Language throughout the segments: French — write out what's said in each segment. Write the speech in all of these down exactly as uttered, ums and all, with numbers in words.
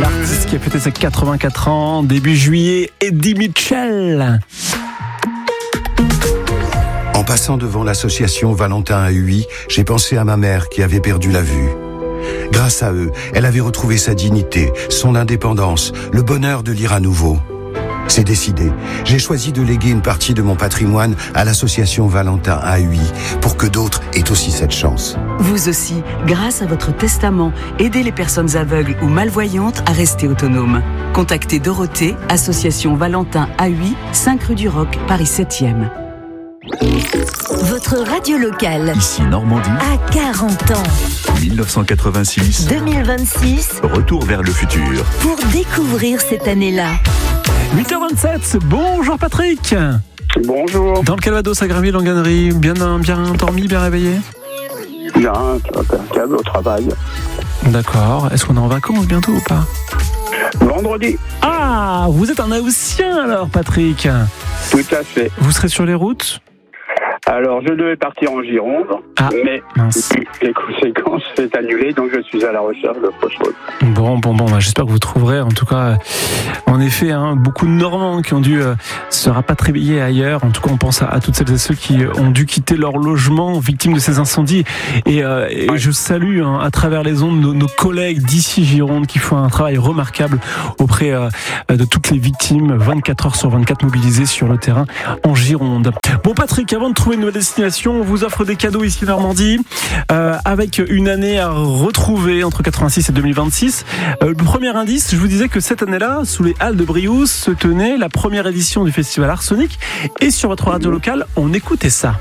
L'artiste qui a fêté ses quatre-vingt-quatre ans, début juillet, Eddie Mitchell. En passant devant l'association Valentin à Huy, j'ai pensé à ma mère qui avait perdu la vue. Grâce à eux, elle avait retrouvé sa dignité, son indépendance, le bonheur de lire à nouveau. C'est décidé. J'ai choisi de léguer une partie de mon patrimoine à l'association Valentin à Huy pour que d'autres aient aussi cette chance. Vous aussi, grâce à votre testament, aidez les personnes aveugles ou malvoyantes à rester autonomes. Contactez Dorothée, association Valentin à Huy, cinq rue du Roc, Paris septième. Votre radio locale. Ici Normandie. À quarante ans. dix-neuf cent quatre-vingt-six. deux mille vingt-six. Retour vers le futur. Pour découvrir cette année-là. huit heures vingt-sept, bonjour Patrick. Bonjour. Dans le Calvados à Graville-en-Gannerie, bien, bien dormi, bien réveillé? Bien, calme au travail. D'accord, est-ce qu'on est en vacances bientôt ou pas? Vendredi. Ah, vous êtes un Haussien alors Patrick? Tout à fait. Vous serez sur les routes? Alors, je devais partir en Gironde, ah, mais mince. les conséquences s'est annulé, donc je suis à la recherche d'autre chose. Bon, bon, bon, bah, j'espère que vous trouverez. En tout cas, en effet, hein, beaucoup de Normands qui ont dû euh, se rapatrier ailleurs. En tout cas, on pense à, à toutes celles et ceux qui ont dû quitter leur logement, victimes de ces incendies. Et, euh, et ouais. je salue hein, à travers les ondes nos, nos collègues d'ici Gironde qui font un travail remarquable auprès euh, de toutes les victimes, vingt-quatre heures sur vingt-quatre mobilisées sur le terrain en Gironde. Bon, Patrick, avant de trouver une nouvelle destination, on vous offre des cadeaux ici Normandie, euh, avec une année à retrouver entre quatre-vingt-six et deux mille vingt-six. Euh, le premier indice, je vous disais que cette année-là, sous les halles de Briouze, se tenait la première édition du festival Arsonic. Et sur votre radio locale, on écoutait ça.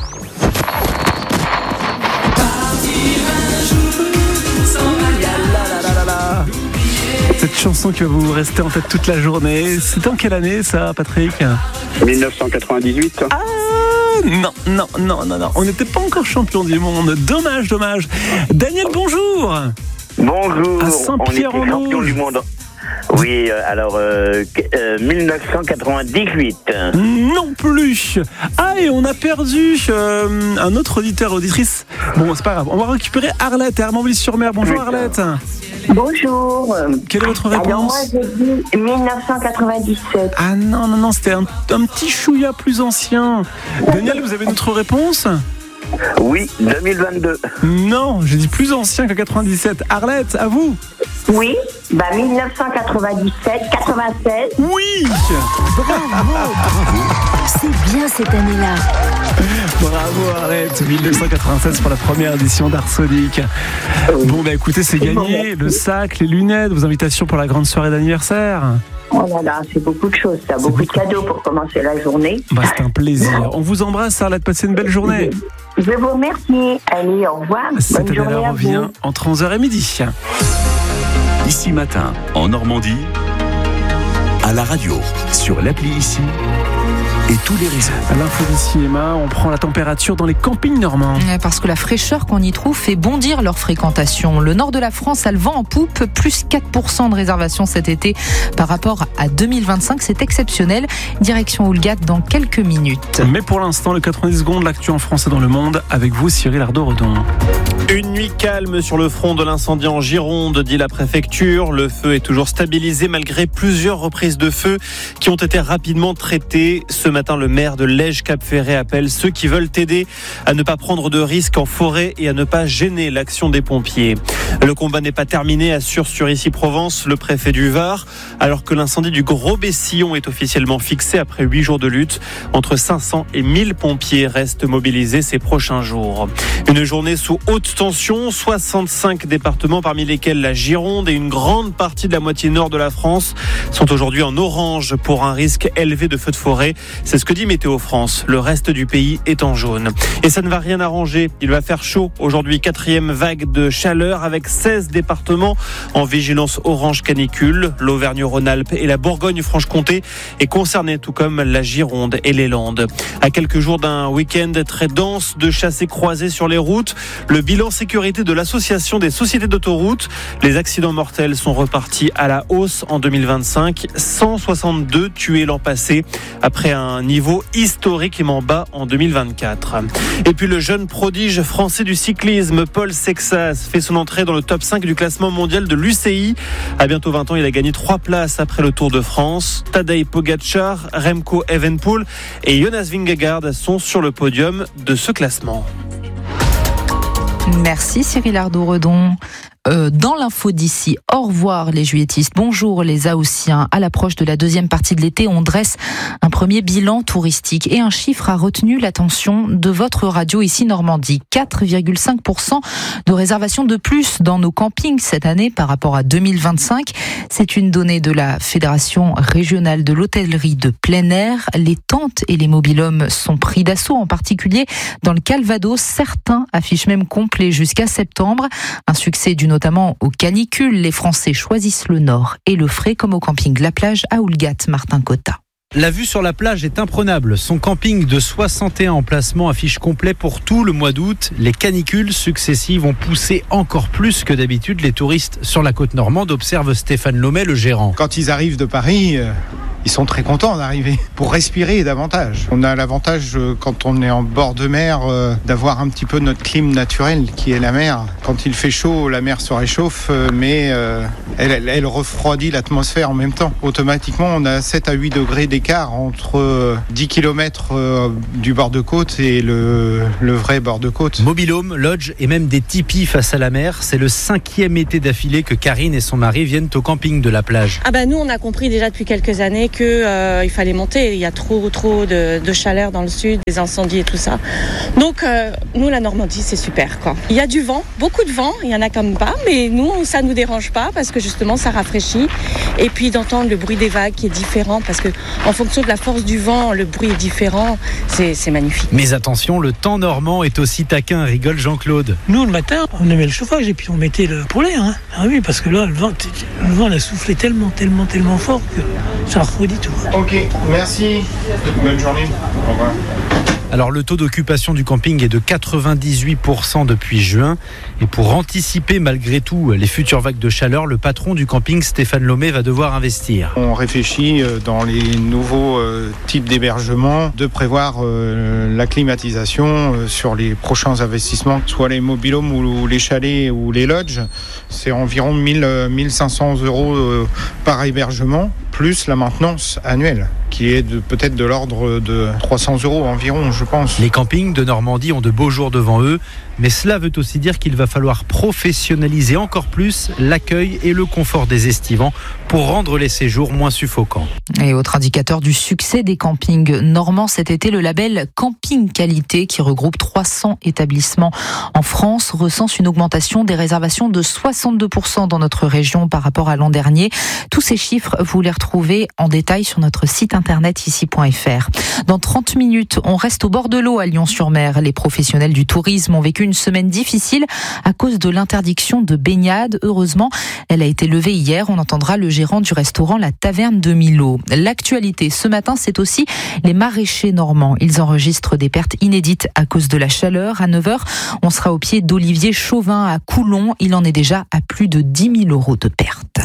Cette chanson qui va vous rester en tête toute la journée. C'était en quelle année ça, Patrick? dix-neuf cent quatre-vingt-dix-huit. Ah non, non, non, non, non. On n'était pas encore champion du monde. Dommage, dommage. Daniel, bonjour. Bonjour. À Saint-Pierre-en-Auge. On était champion du monde. Oui, alors euh, euh, dix-neuf cent quatre-vingt-dix-huit. Non plus. Ah, et on a perdu euh, un autre auditeur, auditrice. Bon, c'est pas grave. On va récupérer Arlette à Armanville-sur-Mer. Bonjour Arlette. Bonjour. Quelle est votre réponse? Alors moi j'ai dit dix-neuf cent quatre-vingt-dix-sept. Ah non, non, non, c'était un, un petit chouïa plus ancien. Daniel, vous avez notre réponse? Oui, deux mille vingt-deux. Non, j'ai dit plus ancien que quatre-vingt-dix-sept. Arlette, à vous? Oui, bah dix-neuf cent quatre-vingt-dix-sept, quatre-vingt-seize. Oui. Bravo. C'est bien cette année-là. Bravo Arlette, dix-neuf cent quatre-vingt-seize pour la première édition d'Arsonic. Bon bah écoutez, c'est gagné, le sac, les lunettes, vos invitations pour la grande soirée d'anniversaire. Oh là là, c'est beaucoup de choses, ça, beaucoup, beaucoup de cadeaux pour commencer la journée. Bah c'est un plaisir. On vous embrasse Arlette, passez une belle journée. Je vous remercie. Allez, au revoir. Cette Bonne journée année-là à revient vous. entre onze heures et midi. Ici Matin, en Normandie, à la radio, sur l'appli Ici et tous les réseaux. À l'info d'ici Emma, on prend la température dans les campings normands. Parce que la fraîcheur qu'on y trouve fait bondir leur fréquentation. Le nord de la France a le vent en poupe, plus quatre pour cent de réservations cet été par rapport à deux mille vingt-cinq. C'est exceptionnel. Direction Houlgate dans quelques minutes. Mais pour l'instant, le quatre-vingt-dix secondes, l'actu en France et dans le monde, avec vous Cyril Ardo-Redon. Une nuit calme sur le front de l'incendie en Gironde, dit la préfecture. Le feu est toujours stabilisé malgré plusieurs reprises de feu qui ont été rapidement traitées. Ce matin, le maire de Lège-Cap-Ferret appelle ceux qui veulent aider à ne pas prendre de risques en forêt et à ne pas gêner l'action des pompiers. Le combat n'est pas terminé, assure sur Ici Provence le préfet du Var, alors que l'incendie du Gros Bessillon est officiellement fixé après huit jours de lutte. Entre cinq cents et mille pompiers restent mobilisés ces prochains jours. Une journée sous haute tension, soixante-cinq départements parmi lesquels la Gironde et une grande partie de la moitié nord de la France sont aujourd'hui en orange pour un risque élevé de feux de forêt. C'est ce que dit Météo France. Le reste du pays est en jaune. Et ça ne va rien arranger. Il va faire chaud aujourd'hui. Quatrième vague de chaleur avec seize départements en vigilance orange canicule. L'Auvergne-Rhône-Alpes et la Bourgogne-Franche-Comté est concernée, tout comme la Gironde et les Landes. À quelques jours d'un week-end très dense de chassés croisés sur les routes, le bilan sécurité de l'Association des sociétés d'autoroutes. Les accidents mortels sont repartis à la hausse en deux mille vingt-cinq. cent soixante-deux tués l'an passé après un un niveau historiquement bas en deux mille vingt-quatre. Et puis le jeune prodige français du cyclisme, Paul Sexas, fait son entrée dans le top cinq du classement mondial de l'U C I. À bientôt vingt ans, il a gagné trois places après le Tour de France. Tadej Pogačar, Remco Evenepoel et Jonas Vingegaard sont sur le podium de ce classement. Merci Cyril Ardo-Redon. Euh, dans l'info d'ici, au revoir les juilletistes, bonjour les Haussiens. À l'approche de la deuxième partie de l'été, on dresse un premier bilan touristique et un chiffre a retenu l'attention de votre radio ici Normandie. quatre virgule cinq pour cent de réservations de plus dans nos campings cette année par rapport à deux mille vingt-cinq. C'est une donnée de la Fédération régionale de l'hôtellerie de plein air. Les tentes et les mobil-homes sont pris d'assaut, en particulier dans le Calvados. Certains affichent même complet jusqu'à septembre. Un succès d'une notamment aux canicules. Les Français choisissent le nord et le frais comme au camping La Plage à Oulgat, Martin Cotta. La vue sur la plage est imprenable. Son camping de soixante et un emplacements affiche complet pour tout le mois d'août. Les canicules successives ont poussé encore plus que d'habitude les touristes sur la côte normande, observe Stéphane Lomet, le gérant. Quand ils arrivent de Paris, euh, ils sont très contents d'arriver pour respirer davantage. On a l'avantage, euh, quand on est en bord de mer, euh, d'avoir un petit peu notre clim naturel qui est la mer. Quand il fait chaud, la mer se réchauffe, euh, mais euh, elle, elle, elle refroidit l'atmosphère en même temps. Automatiquement, on a sept à huit degrés d'écart entre dix kilomètres du bord de côte et le, le vrai bord de côte. Mobil-home, lodge et même des tipis face à la mer. C'est le cinquième été d'affilée que Karine et son mari viennent au camping de la plage. Ah bah nous, on a compris déjà depuis quelques années qu'il euh, fallait monter. Il y a trop, trop de, de chaleur dans le sud, des incendies et tout ça. Donc euh, nous, la Normandie, c'est super, quoi. Il y a du vent, beaucoup de vent. Il y en a quand même pas, mais nous, ça nous dérange pas parce que justement, ça rafraîchit. Et puis d'entendre le bruit des vagues qui est différent parce que en fonction de la force du vent, le bruit est différent. C'est, c'est magnifique. Mais attention, le temps normand est aussi taquin, rigole Jean-Claude. Nous, le matin, on aimait le chauffage et puis on mettait le poulet. Hein. Ah oui, parce que là, le vent, le vent a soufflé tellement, tellement, tellement fort que ça refroidit tout. Ok, merci. Bonne journée. Au revoir. Alors le taux d'occupation du camping est de quatre-vingt-dix-huit pour cent depuis juin. Et pour anticiper malgré tout les futures vagues de chaleur, le patron du camping, Stéphane Lomet, va devoir investir. On réfléchit dans les nouveaux types d'hébergement de prévoir la climatisation sur les prochains investissements, soit les mobil-homes ou les chalets ou les lodges. C'est environ mille à mille cinq cents euros par hébergement, plus la maintenance annuelle, qui est de, peut-être de l'ordre de trois cents euros environ, je pense. Les campings de Normandie ont de beaux jours devant eux, mais cela veut aussi dire qu'il va falloir professionnaliser encore plus l'accueil et le confort des estivants pour rendre les séjours moins suffocants. Et autre indicateur du succès des campings normands cet été, le label Camping Qualité, qui regroupe trois cents établissements en France, recense une augmentation des réservations de soixante-deux pour cent dans notre région par rapport à l'an dernier. Tous ces chiffres, vous les retrouvez en détail sur notre site internet ici point f r. Dans trente minutes, on reste au bord de l'eau à Lyon-sur-Mer. Les professionnels du tourisme ont vécu une semaine difficile à cause de l'interdiction de baignade. Heureusement, elle a été levée hier. On entendra le gérant du restaurant La Taverne de Millau. L'actualité ce matin, c'est aussi les maraîchers normands. Ils enregistrent des pertes inédites à cause de la chaleur. À neuf heures, on sera au pied d'Olivier Chauvin à Coulon. Il en est déjà à plus de dix mille euros de pertes.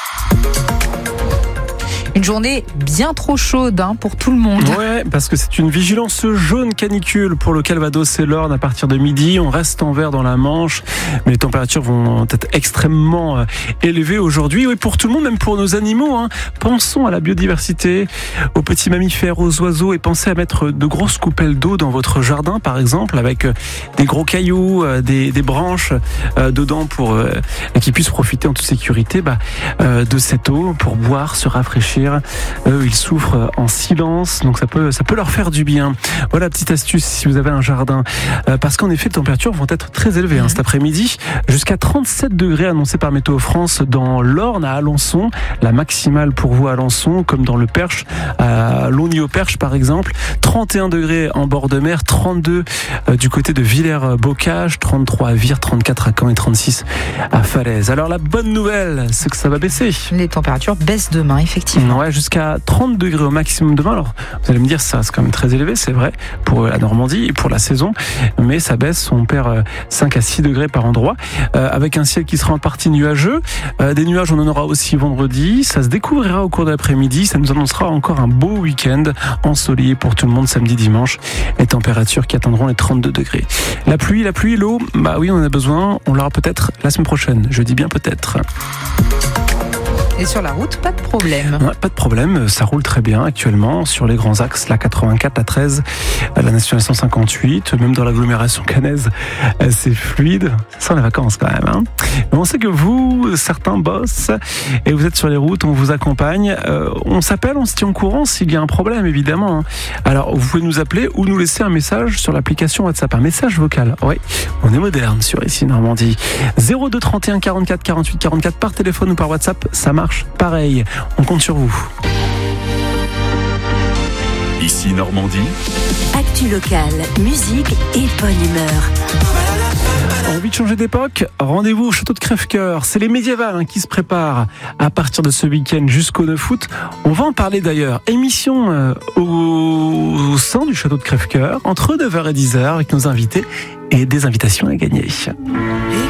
Une journée bien trop chaude hein, pour tout le monde. Ouais, parce que c'est une vigilance jaune canicule pour le Calvados et l'Orne à partir de midi. On reste en vert dans la Manche, mais les températures vont être extrêmement euh, élevées aujourd'hui. Oui, pour tout le monde, même pour nos animaux. Hein. Pensons à la biodiversité, aux petits mammifères, aux oiseaux, et pensez à mettre de grosses coupelles d'eau dans votre jardin, par exemple, avec euh, des gros cailloux, euh, des, des branches euh, dedans pour euh, qu'ils puissent profiter en toute sécurité bah, euh, de cette eau pour boire, se rafraîchir. Eux, ils souffrent en silence, donc ça peut, ça peut leur faire du bien. Voilà, petite astuce si vous avez un jardin. Euh, parce qu'en effet, les températures vont être très élevées hein, cet après-midi. Jusqu'à trente-sept degrés annoncés par Météo France dans l'Orne à Alençon. La maximale pour vous à Alençon, comme dans le Perche, à Longny-au-Perche par exemple. trente et un degrés en bord de mer, trente-deux euh, du côté de Villers-Bocage, trente-trois à Vire, trente-quatre à Caen et trente-six à Falaise. Alors la bonne nouvelle, c'est que ça va baisser. Les températures baissent demain, effectivement. Ouais, jusqu'à trente degrés au maximum demain. Alors, vous allez me dire, ça c'est quand même très élevé, c'est vrai, pour la Normandie et pour la saison, mais ça baisse, on perd cinq à six degrés par endroit, euh, avec un ciel qui sera en partie nuageux. Euh, des nuages, on en aura aussi vendredi. Ça se découvrira au cours de l'après-midi. Ça nous annoncera encore un beau week-end ensoleillé pour tout le monde samedi, dimanche. Les températures qui atteindront les trente-deux degrés. La pluie, la pluie, l'eau, bah oui, on en a besoin. On l'aura peut-être la semaine prochaine. Je dis bien peut-être. Et sur la route, pas de problème. Ouais, pas de problème, ça roule très bien actuellement sur les grands axes, la quatre-vingt-quatre, la treize, la nationale cent cinquante-huit, même dans l'agglomération caennaise, c'est fluide. Ça sent les vacances quand même. Hein. Mais on sait que vous, certains bossent et vous êtes sur les routes, on vous accompagne. Euh, on s'appelle, on se tient au courant s'il y a un problème, évidemment. Hein. Alors, vous pouvez nous appeler ou nous laisser un message sur l'application WhatsApp, un message vocal. Oui, on est moderne sur Ici Normandie. zéro deux trente et un quarante-quatre quarante-huit quarante-quatre par téléphone ou par WhatsApp, ça marche. Pareil, on compte sur vous. Ici Normandie. Actu locale, musique et bonne humeur. Envie de changer d'époque ? Rendez-vous au château de Crèvecoeur. C'est les médiévales hein, qui se préparent à partir de ce week-end jusqu'au neuf août. On va en parler d'ailleurs. Émission euh, au, au sein du château de Crèvecoeur entre neuf heures et dix heures avec nos invités et des invitations à gagner.